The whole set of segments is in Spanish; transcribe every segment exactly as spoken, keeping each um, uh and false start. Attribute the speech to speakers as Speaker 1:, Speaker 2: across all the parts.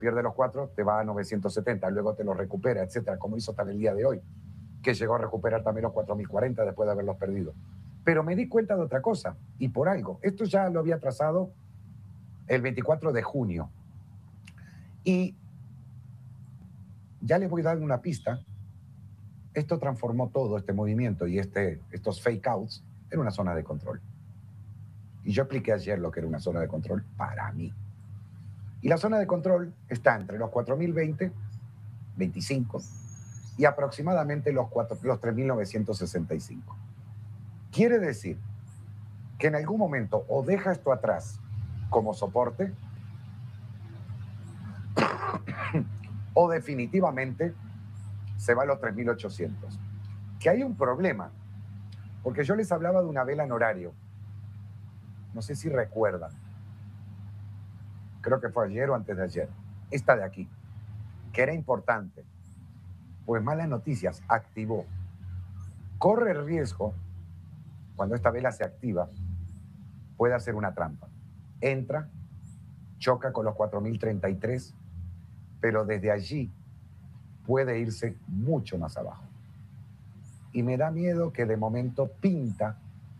Speaker 1: pierde los cuatro, te va a novecientos setenta, luego te lo recupera, etcétera, como hizo hasta el día de hoy, que llegó a recuperar también los cuatro mil cuarenta después de haberlos perdido. Pero me di cuenta de otra cosa, y por algo. Esto ya lo había trazado el veinticuatro de junio. Y ya les voy a dar una pista. Esto transformó todo este movimiento y este, estos fake outs en una zona de control. Y yo expliqué ayer lo que era una zona de control para mí. Y la zona de control está entre los cuatro mil veinte, veinticinco, y aproximadamente los, los tres mil novecientos sesenta y cinco. Quiere decir que en algún momento o deja esto atrás como soporte o definitivamente se va a los tres mil ochocientos. Que hay un problema, porque yo les hablaba de una vela en horario. No sé si recuerdan. Creo que fue ayer o antes de ayer. Esta de aquí, que era importante. Pues malas noticias, activó. Corre el riesgo, cuando esta vela se activa, puede hacer una trampa. Entra, choca con los cuatro mil treinta y tres, pero desde allí puede irse mucho más abajo. Y me da miedo que de momento pinta,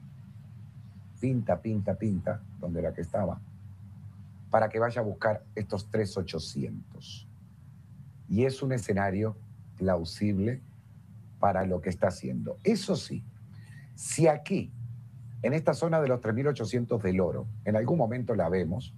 Speaker 1: pinta, pinta, pinta, donde era que estaba, para que vaya a buscar estos tres mil ochocientos. Y es un escenario plausible para lo que está haciendo. Eso sí, si aquí, en esta zona de los tres mil ochocientos del oro, en algún momento la vemos,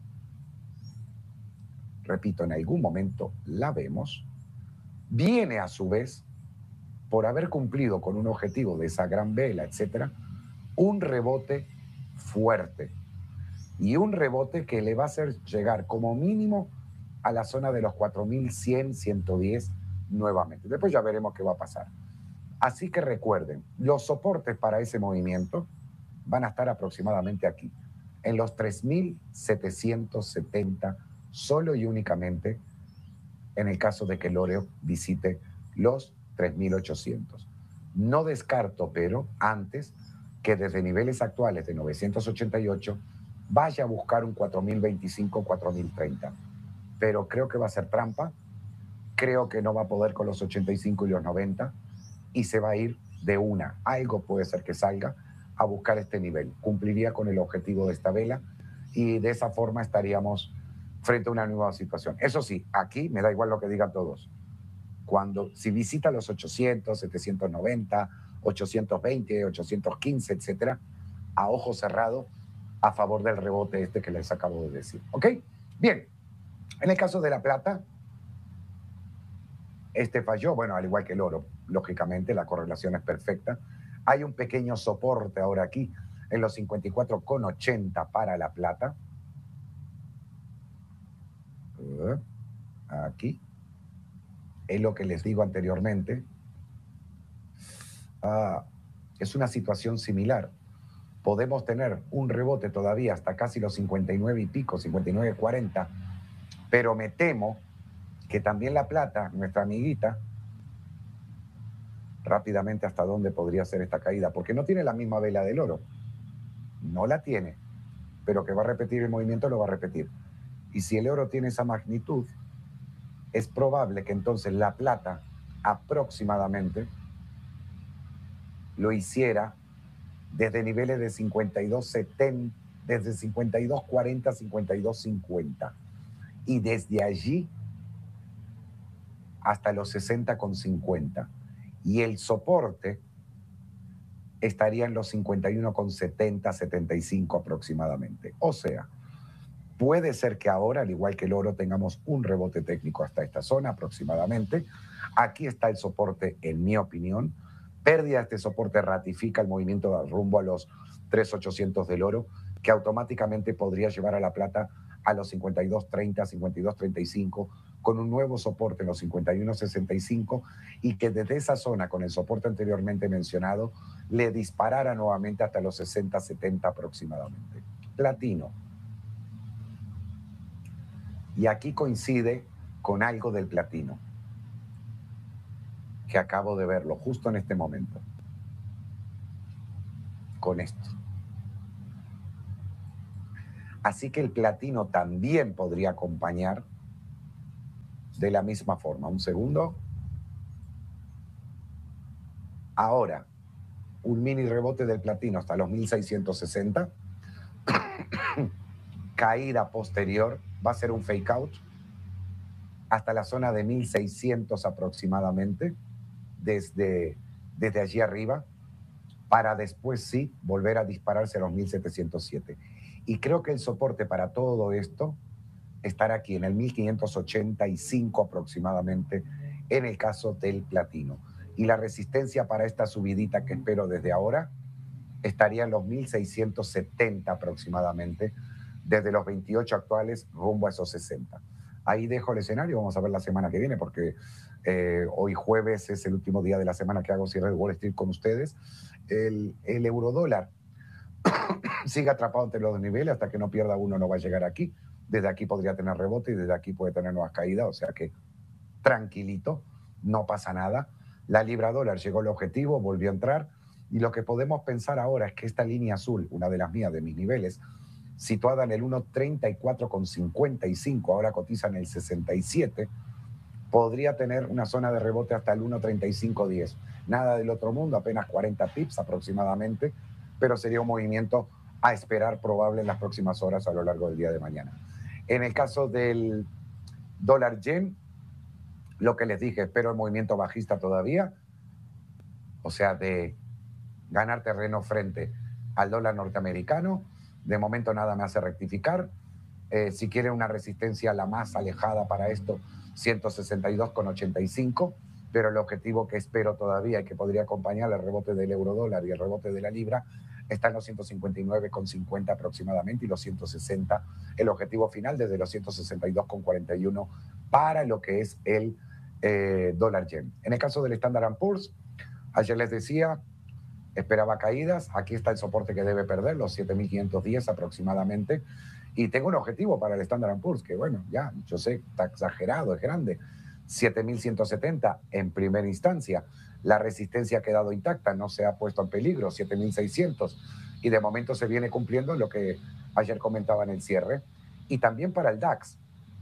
Speaker 1: repito, en algún momento la vemos, viene a su vez, por haber cumplido con un objetivo de esa gran vela, etcétera, un rebote fuerte. Y un rebote que le va a hacer llegar como mínimo a la zona de los cuatro mil cien, ciento diez nuevamente. Después ya veremos qué va a pasar. Así que recuerden, los soportes para ese movimiento van a estar aproximadamente aquí, en los tres mil setecientos setenta, solo y únicamente en el caso de que el oro visite los tres mil ochocientos. No descarto, pero antes que desde niveles actuales de novecientos ochenta y ocho vaya a buscar un cuatro mil veinticinco, cuatro mil treinta. Pero creo que va a ser trampa, creo que no va a poder con los ochenta y cinco y los noventa y se va a ir de una. Algo puede ser que salga a buscar este nivel. Cumpliría con el objetivo de esta vela y de esa forma estaríamos frente a una nueva situación. Eso sí, aquí me da igual lo que digan todos. Cuando, si visita los ochocientos, setecientos noventa, ochocientos veinte, ochocientos quince, etcétera, a ojo cerrado, a favor del rebote este que les acabo de decir. ¿Ok? Bien. En el caso de la plata, este falló, bueno, al igual que el oro. Lógicamente, la correlación es perfecta. Hay un pequeño soporte ahora aquí en los cincuenta y cuatro con ochenta para la plata. Aquí. Es lo que les digo anteriormente. Ah, es una situación similar. Podemos tener un rebote todavía hasta casi los cincuenta y nueve y pico, cincuenta y nueve cuarenta, pero me temo que también la plata, nuestra amiguita, rápidamente hasta dónde podría ser esta caída, porque no tiene la misma vela del oro. No la tiene, pero que va a repetir el movimiento, lo va a repetir. Y si el oro tiene esa magnitud, es probable que entonces la plata aproximadamente lo hiciera desde niveles de cincuenta y dos setenta, desde cincuenta y dos cuarenta, cincuenta y dos cincuenta. Y desde allí hasta los sesenta con cincuenta. Y el soporte estaría en los cincuenta y uno con setenta, setenta y cinco aproximadamente. O sea, puede ser que ahora, al igual que el oro, tengamos un rebote técnico hasta esta zona aproximadamente. Aquí está el soporte, en mi opinión. Pérdida de este soporte ratifica el movimiento de rumbo a los tres mil ochocientos del oro, que automáticamente podría llevar a la plata a los cincuenta y dos treinta, cincuenta y dos treinta y cinco, con un nuevo soporte en los cincuenta y uno sesenta y cinco, y que desde esa zona, con el soporte anteriormente mencionado, le disparara nuevamente hasta los sesenta setenta aproximadamente. Platino. Y aquí coincide con algo del platino, que acabo de verlo justo en este momento. Con esto. Así que el platino también podría acompañar de la misma forma. Un segundo. Ahora, un mini rebote del platino hasta los mil seiscientos sesenta. Caída posterior, va a ser un fake out hasta la zona de mil seiscientos aproximadamente, desde, desde allí arriba, para después sí volver a dispararse a los mil setecientos siete. Y creo que el soporte para todo esto estará aquí en el mil quinientos ochenta y cinco aproximadamente, en el caso del platino. Y la resistencia para esta subidita que espero desde ahora estaría en los mil seiscientos setenta aproximadamente, desde los veintiocho actuales rumbo a esos sesenta. Ahí dejo el escenario, vamos a ver la semana que viene, porque eh, hoy jueves es el último día de la semana que hago cierre de Wall Street con ustedes. El, el eurodólar sigue atrapado entre los dos niveles, hasta que no pierda uno no va a llegar aquí. Desde aquí podría tener rebote y desde aquí puede tener nuevas caídas, o sea que tranquilito, no pasa nada. La libra dólar llegó al objetivo, volvió a entrar, y lo que podemos pensar ahora es que esta línea azul, una de las mías, de mis niveles, situada en el uno treinta y cuatro con cincuenta y cinco, ahora cotiza en el sesenta y siete, podría tener una zona de rebote hasta el uno treinta y cinco diez. Nada del otro mundo, apenas cuarenta pips aproximadamente, pero sería un movimiento a esperar probable en las próximas horas a lo largo del día de mañana. En el caso del dólar yen, lo que les dije, espero el movimiento bajista todavía, o sea, de ganar terreno frente al dólar norteamericano. De momento nada me hace rectificar. Eh, si quiere una resistencia la más alejada para esto, ciento sesenta y dos con ochenta y cinco, pero el objetivo que espero todavía y que podría acompañar el rebote del euro dólar y el rebote de la libra está en los ciento cincuenta y nueve con cincuenta aproximadamente, y los ciento sesenta, el objetivo final desde los ciento sesenta y dos con cuarenta y uno para lo que es el eh, dólar yen. En el caso del Standard and Poor's, ayer les decía, esperaba caídas. Aquí está el soporte que debe perder, los siete mil quinientos diez aproximadamente. Y tengo un objetivo para el Standard and Poor's, que bueno, ya, yo sé, está exagerado, es grande. siete mil ciento setenta en primera instancia. La resistencia ha quedado intacta, no se ha puesto en peligro, siete mil seiscientos. Y de momento se viene cumpliendo lo que ayer comentaba en el cierre. Y también para el DAX.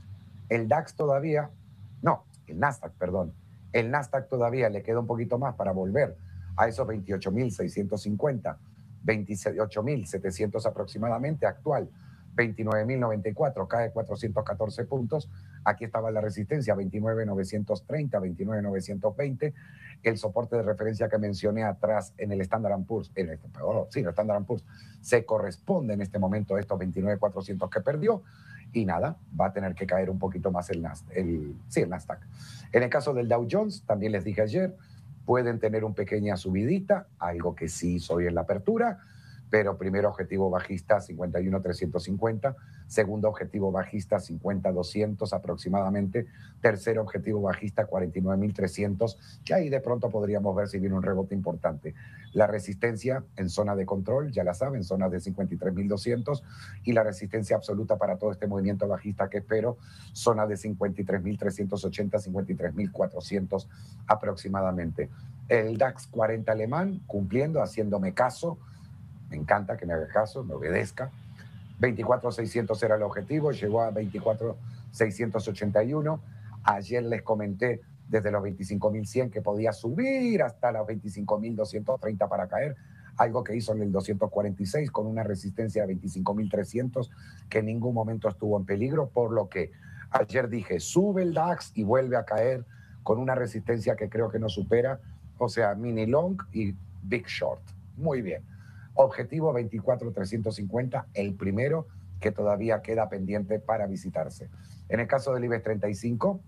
Speaker 1: El DAX todavía, no, el Nasdaq, perdón. El Nasdaq todavía le queda un poquito más para volver a esos veintiocho mil seiscientos cincuenta, veintiocho mil setecientos aproximadamente, actual veintinueve mil noventa y cuatro, cae cuatrocientos catorce puntos. Aquí estaba la resistencia, veintinueve mil novecientos treinta, veintinueve mil novecientos veinte. El soporte de referencia que mencioné atrás en el Standard and Poor's, en el, oh, sí, el Standard and Poor's, se corresponde en este momento a estos veintinueve mil cuatrocientos que perdió. Y nada, va a tener que caer un poquito más el Nasdaq. El, sí, el Nasdaq. En el caso del Dow Jones, también les dije ayer, pueden tener una pequeña subidita, algo que sí hizo hoy en la apertura, pero primero objetivo bajista cincuenta y uno mil trescientos cincuenta, segundo objetivo bajista cincuenta mil doscientos aproximadamente, tercer objetivo bajista cuarenta y nueve mil trescientos, que ahí de pronto podríamos ver si viene un rebote importante. La resistencia en zona de control, ya la saben, zona de cincuenta y tres mil doscientos, y la resistencia absoluta para todo este movimiento bajista que espero, zona de cincuenta y tres mil trescientos ochenta, cincuenta y tres mil cuatrocientos aproximadamente. El DAX cuarenta alemán cumpliendo, haciéndome caso. Me encanta que me haga caso, me obedezca. veinticuatro mil seiscientos era el objetivo, llegó a veinticuatro mil seiscientos ochenta y uno. Ayer les comenté desde los veinticinco mil cien que podía subir hasta los veinticinco mil doscientos treinta para caer, algo que hizo en el doscientos cuarenta y seis con una resistencia de veinticinco mil trescientos que en ningún momento estuvo en peligro, por lo que ayer dije, sube el DAX y vuelve a caer con una resistencia que creo que no supera, o sea, mini long y big short. Muy bien. Objetivo veinticuatro mil trescientos cincuenta, el primero que todavía queda pendiente para visitarse. En el caso del IBEX treinta y cinco,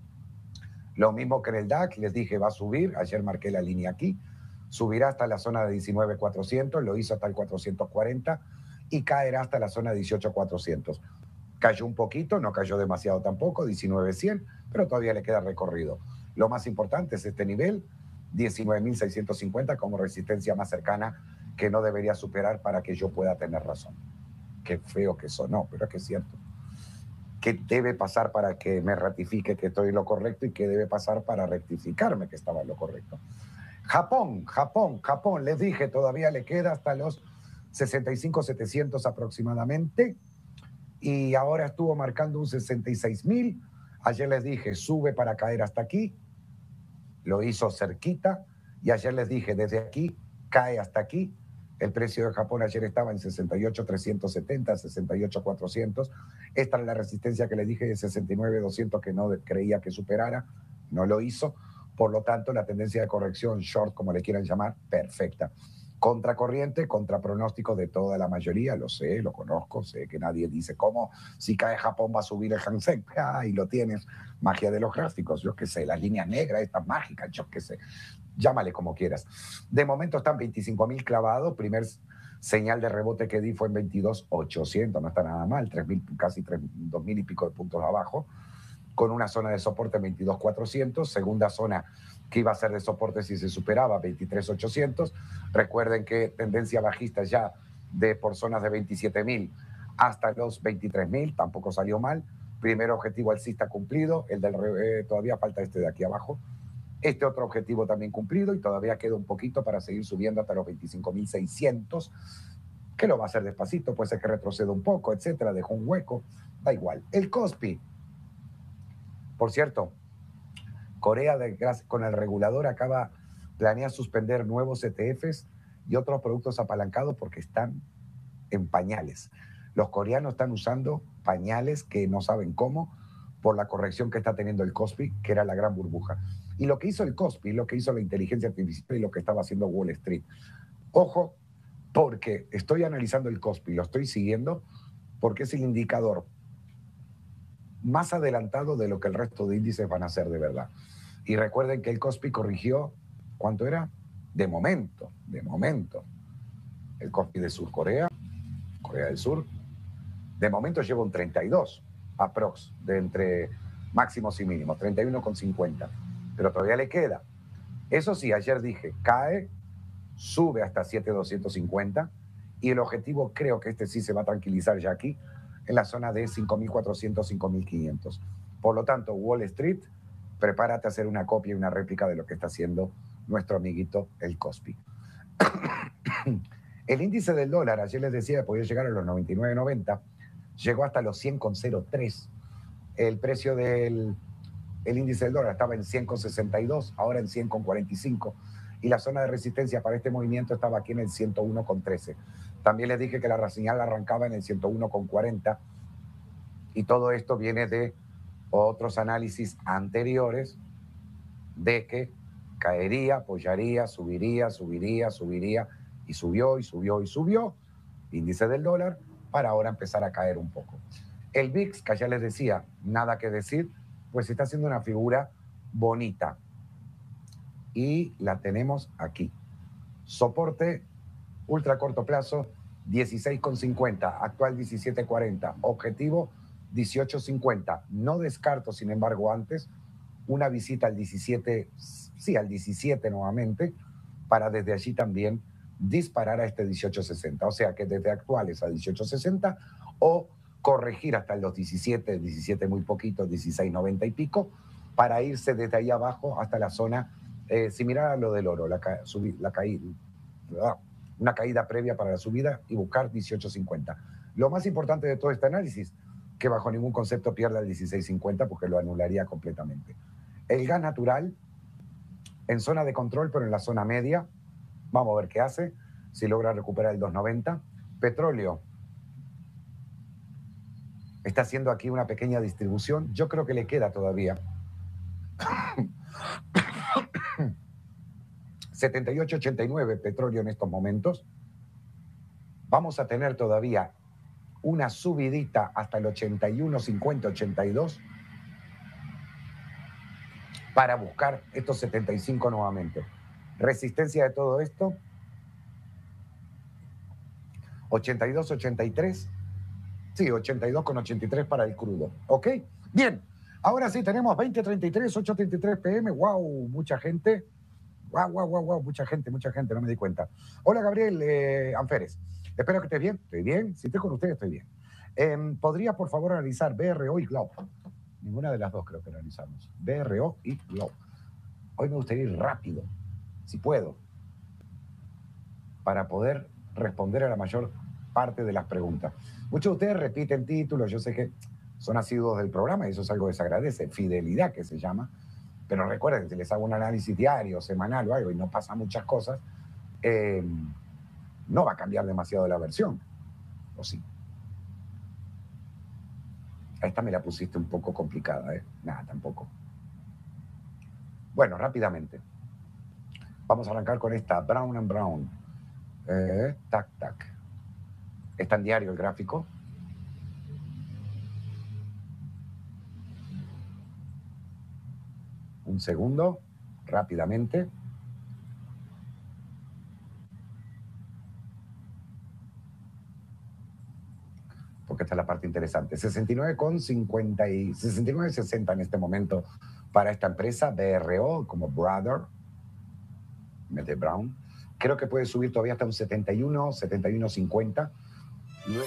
Speaker 1: lo mismo que en el DAX, les dije va a subir, ayer marqué la línea aquí, subirá hasta la zona de diecinueve mil cuatrocientos, lo hizo hasta el cuatrocientos cuarenta y caerá hasta la zona de dieciocho mil cuatrocientos. Cayó un poquito, no cayó demasiado tampoco, diecinueve mil cien, pero todavía le queda recorrido. Lo más importante es este nivel, diecinueve mil seiscientos cincuenta como resistencia más cercana que no debería superar para que yo pueda tener razón. Qué feo que sonó, pero es que es cierto. ¿Qué debe pasar para que me ratifique que estoy en lo correcto y qué debe pasar para rectificarme que estaba en lo correcto? Japón, Japón, Japón, les dije, todavía le queda hasta los sesenta y cinco mil setecientos aproximadamente y ahora estuvo marcando un sesenta y seis mil Ayer les dije, sube para caer hasta aquí, lo hizo cerquita, y ayer les dije, desde aquí, cae hasta aquí. El precio de Japón ayer estaba en sesenta y ocho mil trescientos setenta, sesenta y ocho mil cuatrocientos. Esta es la resistencia que le dije de sesenta y nueve mil doscientos que no creía que superara, no lo hizo. Por lo tanto, la tendencia de corrección, short, como le quieran llamar, perfecta. Contracorriente, contra pronóstico de toda la mayoría, lo sé, lo conozco, sé que nadie dice cómo, si cae Japón va a subir el Hang-Seng. Ah, y lo tienes, magia de los gráficos, yo qué sé, las líneas negras, estas mágicas, yo qué sé, llámale como quieras. De momento están veinticinco mil clavados, primer señal de rebote que di fue en veintidós mil ochocientos, no está nada mal, tres mil, casi dos mil y pico de puntos abajo, con una zona de soporte en veintidós mil cuatrocientos, segunda zona que iba a ser de soporte si se superaba, veintitrés mil ochocientos. Recuerden que tendencia bajista ya de por zonas de veintisiete mil hasta los veintitrés mil, tampoco salió mal. Primer objetivo alcista cumplido, el del eh, todavía falta este de aquí abajo. Este otro objetivo también cumplido y todavía queda un poquito para seguir subiendo hasta los veinticinco mil seiscientos, que lo va a hacer despacito, puede ser que retroceda un poco, etcétera, dejó un hueco, da igual. El Kospi, por cierto, Corea de, con el regulador acaba, planea suspender nuevos E T Fs y otros productos apalancados porque están en pañales. Los coreanos están usando pañales que no saben cómo por la corrección que está teniendo el Kospi, que era la gran burbuja. Y lo que hizo el Kospi, lo que hizo la inteligencia artificial y lo que estaba haciendo Wall Street. Ojo, porque estoy analizando el Kospi, lo estoy siguiendo, porque es el indicador más adelantado de lo que el resto de índices van a hacer de verdad. Y recuerden que el Kospi corrigió, ¿cuánto era? De momento, de momento. El Kospi de Sur Corea, Corea del Sur, de momento lleva un treinta y dos, aprox, de entre máximos y mínimos, treinta y uno con cincuenta. Pero todavía le queda. Eso sí, ayer dije, cae, sube hasta siete mil doscientos cincuenta y el objetivo creo que este sí se va a tranquilizar ya aquí, en la zona de cinco mil cuatrocientos, cinco mil quinientos. Por lo tanto, Wall Street, prepárate a hacer una copia y una réplica de lo que está haciendo nuestro amiguito el Kospi. El índice del dólar, ayer les decía, podía llegar a los noventa y nueve noventa, llegó hasta los cien con cero tres. El precio del el índice del dólar estaba en cien con sesenta y dos, ahora en cien con cuarenta y cinco. Y la zona de resistencia para este movimiento estaba aquí en el ciento uno con trece. También les dije que la señal arrancaba en el ciento uno con cuarenta. Y todo esto viene de otros análisis anteriores de que caería, apoyaría, subiría, subiría, subiría, y subió, y subió, y subió, índice del dólar, para ahora empezar a caer un poco. El V I X, que ya les decía, nada que decir, pues está haciendo una figura bonita. Y la tenemos aquí. Soporte ultra corto plazo, dieciséis con cincuenta, actual diecisiete cuarenta, objetivo dieciocho cincuenta. No descarto, sin embargo, antes una visita al diecisiete, sí, al diecisiete nuevamente, para desde allí también disparar a este dieciocho sesenta. O sea que desde actuales a dieciocho sesenta o corregir hasta los diecisiete, diecisiete muy poquito, dieciséis noventa y pico, para irse desde ahí abajo hasta la zona eh, similar a lo del oro, la, ca la caída, una caída previa para la subida y buscar dieciocho cincuenta. Lo más importante de todo este análisis, que bajo ningún concepto pierda el dieciséis cincuenta porque lo anularía completamente. El gas natural en zona de control, pero en la zona media. Vamos a ver qué hace, si logra recuperar el dos noventa. Petróleo está haciendo aquí una pequeña distribución. Yo creo que le queda todavía setenta y ocho ochenta y nueve petróleo en estos momentos. Vamos a tener todavía una subidita hasta el ochenta y uno cincuenta, ochenta y dos para buscar estos setenta y cinco nuevamente. Resistencia de todo esto, ochenta y dos ochenta y tres. Sí, ochenta y dos con ochenta y tres para el crudo. ¿Ok? Bien. Ahora sí, tenemos veinte treinta y tres, ocho treinta y tres pm. ¡Wow! Mucha gente. ¡Wow, wow, wow, wow! Mucha gente, mucha gente. No me di cuenta. Hola, Gabriel eh, Anferes. Espero que estés bien. Estoy bien. Si estoy con ustedes, estoy bien. Eh, ¿Podría, por favor, analizar B R O y Globe? Ninguna de las dos creo que analizamos. B R O y Globe. Hoy me gustaría ir rápido, si puedo, para poder responder a la mayor parte de las preguntas. Muchos de ustedes repiten títulos. Yo sé que son asiduos del programa y eso es algo que se agradece, fidelidad que se llama. Pero recuerden, si les hago un análisis diario, semanal o algo y no pasa muchas cosas, eh, no va a cambiar demasiado la versión. ¿O sí? Esta me la pusiste un poco complicada, ¿eh? Nada, tampoco. Bueno, rápidamente. Vamos a arrancar con esta, Brown and Brown. Eh, tac, tac. Está en diario el gráfico. Un segundo, rápidamente. Porque esta es la parte interesante. sesenta y nueve con cincuenta y sesenta y nueve sesenta en este momento para esta empresa, B R O, como Brother, de Brown. Creo que puede subir todavía hasta un setenta y uno, setenta y uno cincuenta. Luego...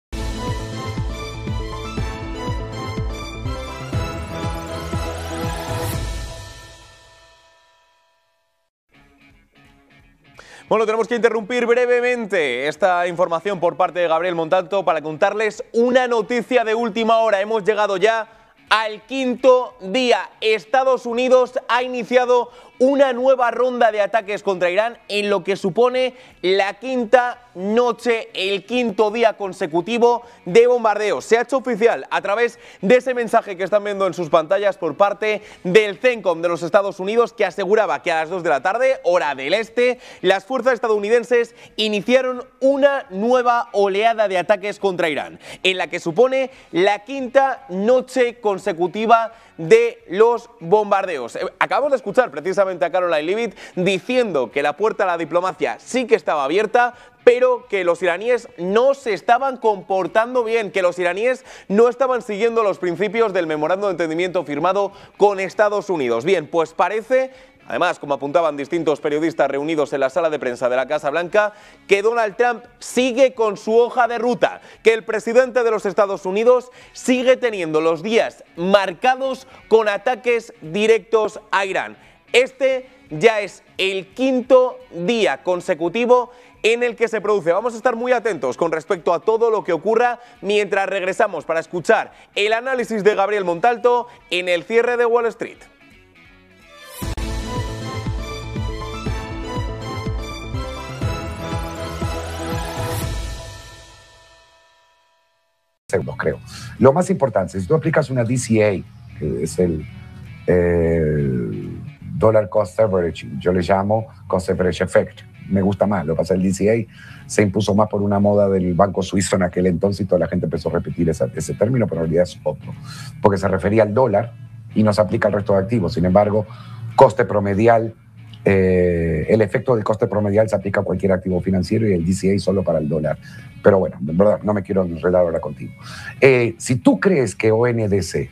Speaker 2: Bueno, tenemos que interrumpir brevemente esta información por parte de Gabriel Montalto para contarles una noticia de última hora. Hemos llegado ya al quinto día. Estados Unidos ha iniciado una nueva ronda de ataques contra Irán en lo que supone la quinta noche, el quinto día consecutivo de bombardeos. Se ha hecho oficial a través de ese mensaje que están viendo en sus pantallas por parte del CENTCOM de los Estados Unidos, que aseguraba que a las dos de la tarde, hora del este, las fuerzas estadounidenses iniciaron una nueva oleada de ataques contra Irán, en la que supone la quinta noche consecutiva de los bombardeos. Acabamos de escuchar precisamente a Caroline Leavitt diciendo que la puerta a la diplomacia sí que estaba abierta, pero que los iraníes no se estaban comportando bien, que los iraníes no estaban siguiendo los principios del memorando de entendimiento firmado con Estados Unidos. Bien, pues parece, además, como apuntaban distintos periodistas reunidos en la sala de prensa de la Casa Blanca, que Donald Trump sigue con su hoja de ruta, que el presidente de los Estados Unidos sigue teniendo los días marcados con ataques directos a Irán. Este ya es el quinto día consecutivo en el que se produce. Vamos a estar muy atentos con respecto a todo lo que ocurra mientras regresamos para escuchar el análisis de Gabriel Montalto en el cierre de Wall Street.
Speaker 1: Segundos, creo. Lo más importante, si tú aplicas una D C A, que es el eh, Dollar Cost Average, yo le llamo Cost Average Effect, me gusta más. Lo que pasa es que el D C A se impuso más por una moda del banco suizo en aquel entonces y toda la gente empezó a repetir esa, ese término, pero en realidad es otro, porque se refería al dólar y no se aplica al resto de activos. Sin embargo, coste promedial, eh, el efecto del coste promedial se aplica a cualquier activo financiero y el D C A solo para el dólar. Pero bueno, de verdad, no me quiero enredar ahora contigo. Eh, si tú crees que O N D C,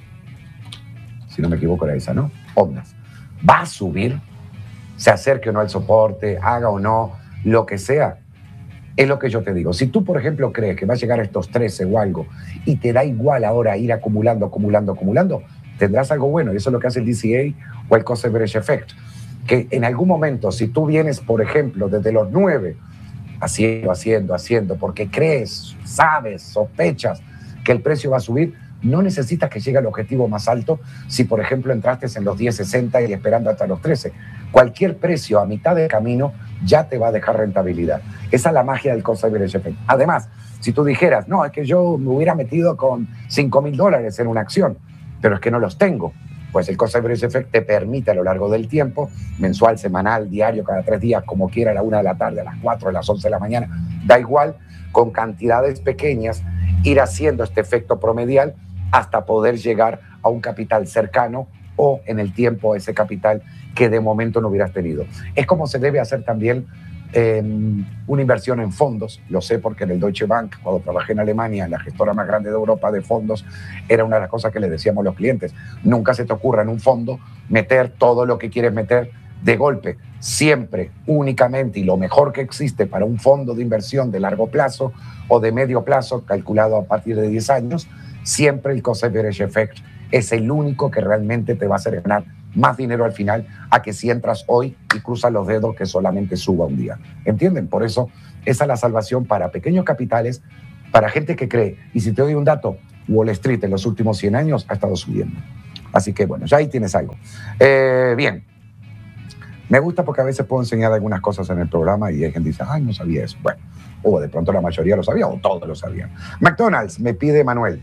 Speaker 1: si no me equivoco era esa, ¿no? Ondas, va a subir, se acerque o no al soporte, haga o no, lo que sea, es lo que yo te digo. Si tú, por ejemplo, crees que va a llegar a estos trece o algo y te da igual ahora ir acumulando, acumulando, acumulando, tendrás algo bueno. Y eso es lo que hace el D C A o el Cost Average Effect. Que en algún momento, si tú vienes, por ejemplo, desde los nueve, haciendo, haciendo, haciendo, porque crees, sabes, sospechas que el precio va a subir, no necesitas que llegue al objetivo más alto si, por ejemplo, entraste en los diez sesenta y esperando hasta los trece. Cualquier precio a mitad de camino ya te va a dejar rentabilidad. Esa es la magia del Cost Average Effect. Además, si tú dijeras, no, es que yo me hubiera metido con cinco mil dólares en una acción, pero es que no los tengo, pues el Cost Average Effect te permite a lo largo del tiempo, mensual, semanal, diario, cada tres días, como quiera, a la una de la tarde, a las cuatro, a las once de la mañana, da igual, con cantidades pequeñas, ir haciendo este efecto promedial hasta poder llegar a un capital cercano o en el tiempo ese capital que de momento no hubieras tenido. Es como se debe hacer también eh, una inversión en fondos. Lo sé porque en el Deutsche Bank, cuando trabajé en Alemania, en la gestora más grande de Europa de fondos, era una de las cosas que les decíamos a los clientes. Nunca se te ocurra en un fondo meter todo lo que quieres meter de golpe. Siempre, únicamente, y lo mejor que existe para un fondo de inversión de largo plazo o de medio plazo, calculado a partir de diez años, siempre el Cost Average Effect es el único que realmente te va a hacer ganar más dinero al final a que si entras hoy y cruzas los dedos que solamente suba un día. ¿Entienden? Por eso esa es la salvación para pequeños capitales para gente que cree. Y si te doy un dato, Wall Street en los últimos cien años ha estado subiendo. Así que bueno, ya ahí tienes algo. Eh, bien, me gusta porque a veces puedo enseñar algunas cosas en el programa y hay gente que dice, ay, no sabía eso. Bueno, o de pronto la mayoría lo sabía o todos lo sabían. McDonald's, me pide Manuel.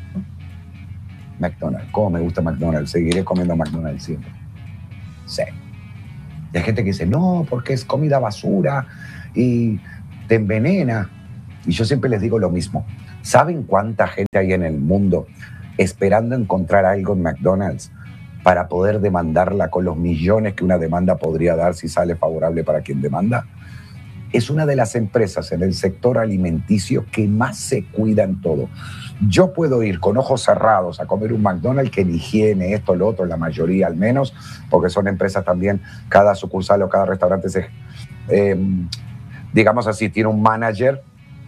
Speaker 1: McDonald's, ¿cómo me gusta McDonald's? Seguiré comiendo McDonald's siempre. Sí. Y hay gente que dice, no, porque es comida basura y te envenena. Y yo siempre les digo lo mismo. ¿Saben cuánta gente hay en el mundo esperando encontrar algo en McDonald's para poder demandarla con los millones que una demanda podría dar si sale favorable para quien demanda? Es una de las empresas en el sector alimenticio que más se cuida en todo. Yo puedo ir con ojos cerrados a comer un McDonald's que en higiene, esto, lo otro, la mayoría al menos, porque son empresas también, cada sucursal o cada restaurante se, eh, digamos así, tiene un manager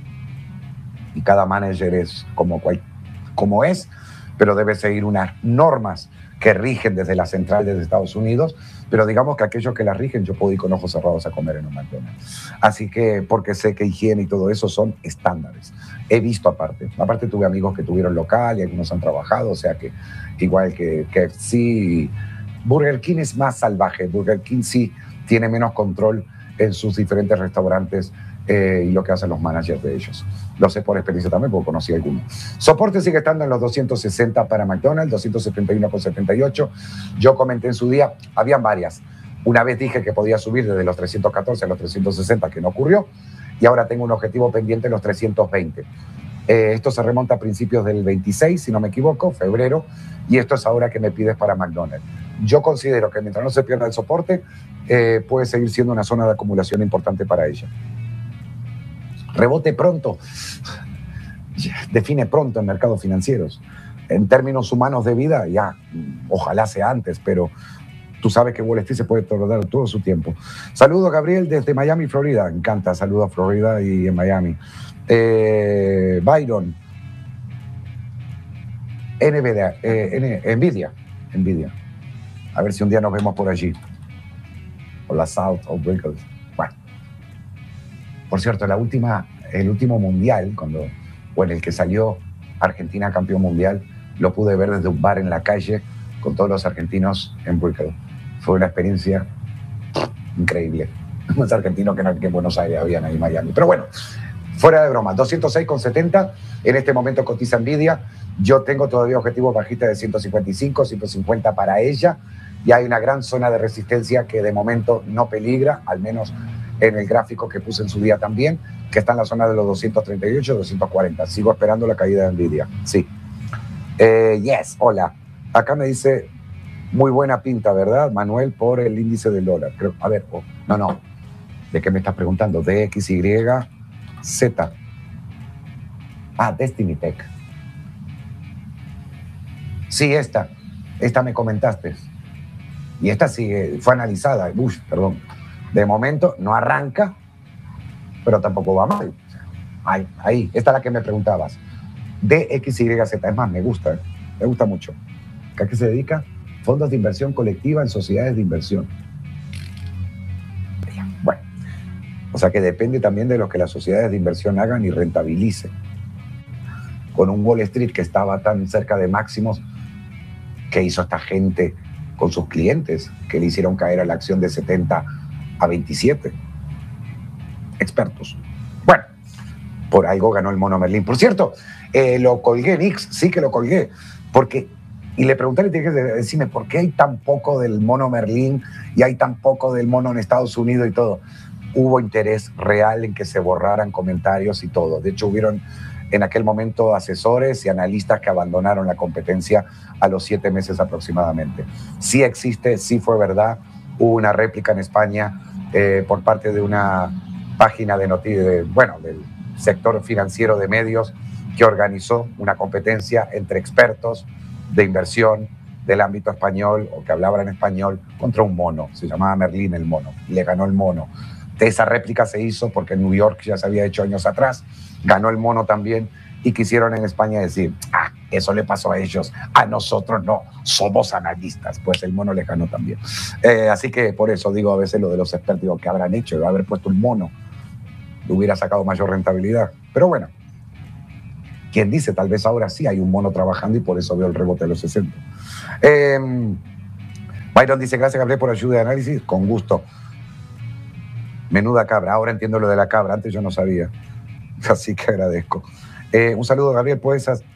Speaker 1: y cada manager es como, cual, como es, pero debe seguir unas normas que rigen desde la central de Estados Unidos, pero digamos que aquellos que las rigen yo puedo ir con ojos cerrados a comer en un McDonald's. Así que, porque sé que higiene y todo eso son estándares. He visto aparte. Aparte tuve amigos que tuvieron local y algunos han trabajado, o sea que igual que K F C, Burger King es más salvaje. Burger King sí tiene menos control en sus diferentes restaurantes eh, y lo que hacen los managers de ellos. Lo sé por experiencia también, porque conocí algunos. Soporte sigue estando en los doscientos sesenta para McDonald's, doscientos setenta y uno con setenta y ocho. Yo comenté en su día, habían varias. Una vez dije que podía subir desde los trescientos catorce a los trescientos sesenta, que no ocurrió. Y ahora tengo un objetivo pendiente en los trescientos veinte. Eh, esto se remonta a principios del veintiséis, si no me equivoco, febrero. Y esto es ahora que me pides para McDonald's. Yo considero que mientras no se pierda el soporte, eh, puede seguir siendo una zona de acumulación importante para ella. Rebote pronto, define pronto en mercados financieros. En términos humanos de vida, ya, ojalá sea antes, pero tú sabes que Wall Street se puede tardar todo su tiempo. Saludos, Gabriel, desde Miami, Florida. Encanta, saludos a Florida y en Miami. Eh, Byron, N V D A, eh, N, Nvidia, Nvidia. A ver si un día nos vemos por allí. Por la South of Brickell. Bueno. Por cierto, la última, el último mundial, cuando, o en el que salió Argentina campeón mundial, lo pude ver desde un bar en la calle con todos los argentinos en Brickell. Fue una experiencia increíble. Más argentinos que en Buenos Aires habían ahí en Miami. Pero bueno, fuera de broma, doscientos seis con setenta. En este momento cotiza Nvidia. Yo tengo todavía objetivos bajistas de ciento cincuenta y cinco, ciento cincuenta para ella. Y hay una gran zona de resistencia que de momento no peligra, al menos en el gráfico que puse en su día también, que está en la zona de los doscientos treinta y ocho, doscientos cuarenta. Sigo esperando la caída de Nvidia. Sí. Eh, yes, hola. Acá me dice, muy buena pinta, ¿verdad, Manuel? Por el índice del dólar. Creo, a ver, oh, no, no. ¿De qué me estás preguntando? D X Y Z. Ah, Destiny Tech. Sí, esta. Esta me comentaste. Y esta sigue, fue analizada. Uy, perdón. De momento no arranca, pero tampoco va mal. Ahí, ahí. Esta es la que me preguntabas. D X Y Z. Es más, me gusta. Me gusta mucho. ¿A qué se dedica? Fondos de inversión colectiva en sociedades de inversión. Bueno. O sea que depende también de lo que las sociedades de inversión hagan y rentabilicen. Con un Wall Street que estaba tan cerca de máximos, ¿qué hizo esta gente con sus clientes? Que le hicieron caer a la acción de setenta a veintisiete. Expertos. Bueno, por algo ganó el mono Merlín. Por cierto, eh, lo colgué en X, sí que lo colgué, porque, y le pregunté, le dije, decime, ¿por qué hay tan poco del mono Merlín y hay tan poco del mono en Estados Unidos y todo? Hubo interés real en que se borraran comentarios y todo. De hecho, hubieron en aquel momento asesores y analistas que abandonaron la competencia a los siete meses aproximadamente. Sí existe, sí fue verdad. Hubo una réplica en España eh, por parte de una página de noticias, bueno, del sector financiero de medios, que organizó una competencia entre expertos de inversión del ámbito español o que hablaban en español contra un mono. Se llamaba Merlín el mono y le ganó el mono. Esa réplica se hizo porque en New York ya se había hecho años atrás, ganó el mono también y quisieron en España decir, ah, eso le pasó a ellos, a nosotros no, somos analistas. Pues el mono le ganó también. Eh, así que por eso digo a veces lo de los expertos, digo, ¿qué habrán hecho? De haber puesto un mono, le hubiera sacado mayor rentabilidad. Pero bueno, Quien dice, tal vez ahora sí hay un mono trabajando y por eso veo el rebote de los sesenta. Eh, Byron dice, gracias Gabriel por ayuda de análisis, con gusto. Menuda cabra, ahora entiendo lo de la cabra, antes yo no sabía, así que agradezco. Eh, un saludo Gabriel, puedes